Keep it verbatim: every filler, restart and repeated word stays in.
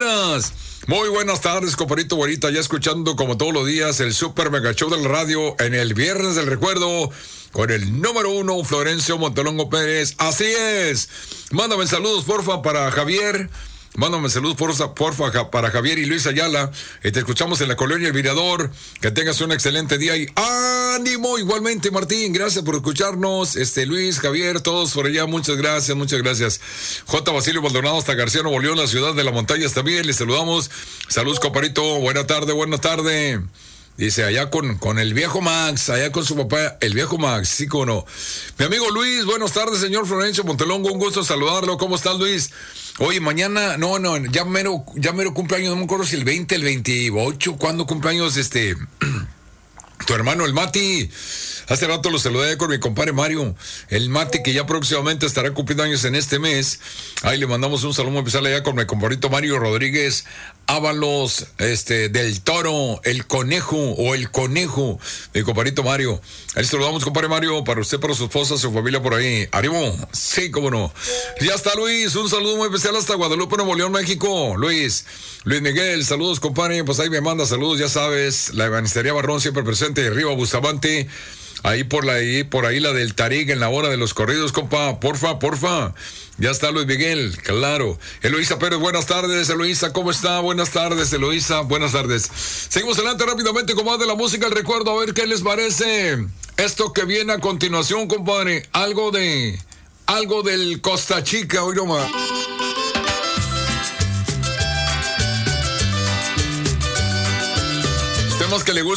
buenas. Muy buenas tardes, compadrito, güerita, ya escuchando como todos los días el Super Mega Show de la radio en el Viernes del Recuerdo con el número uno, Florencio Montelongo Pérez. Así es. Mándame saludos, porfa, para Javier. Mándame saludos, porfa, porfa, para Javier y Luis Ayala. Y te escuchamos en la colonia El Mirador. Que tengas un excelente día y ánimo. Igualmente, Martín, gracias por escucharnos. Este, Luis, Javier, todos por allá, muchas gracias, muchas gracias. J. Basilio Maldonado hasta García Nuevo León, la ciudad de las montañas también. Les saludamos. Saludos, compadrito. Buena tarde, buena tarde. Dice, allá con, con el viejo Max, allá con su papá, el viejo Max, sí, como no. Mi amigo Luis, buenas tardes, señor Florencio Montelongo, un gusto saludarlo. ¿Cómo estás, Luis? Oye, mañana, no, no, ya mero, ya mero cumpleaños, no me acuerdo si el veinte, el veintiocho, ¿cuándo cumpleaños este, tu hermano, el Mati? Hace rato lo saludé con mi compadre Mario, el Mati, que ya próximamente estará cumpliendo años en este mes. Ahí le mandamos un saludo muy especial allá con mi compadrito Mario Rodríguez Ábalos, este, del Toro, el Conejo, o el Conejo, mi compadrito Mario. Ahí saludamos, compadre Mario, para usted, para su esposa, su familia por ahí. ¡Ánimo! Sí, cómo no. Ya está, Luis, un saludo muy especial hasta Guadalupe, Nuevo León, México. Luis, Luis Miguel, saludos, compadre, pues ahí me manda saludos, ya sabes, la Ebanistería Barrón siempre presente, arriba Bustamante. Ahí por la ahí, por ahí la del Tarig en la hora de los corridos, compa, porfa, porfa. Ya está Luis Miguel, claro. Eloísa Pérez, buenas tardes, Eloísa, ¿cómo está? Buenas tardes, Eloísa, buenas tardes. Seguimos adelante rápidamente con más de la música, el recuerdo, a ver qué les parece. Esto que viene a continuación, compadre, algo de, algo del Costa Chica, hoy nomás. Temas que le gustan.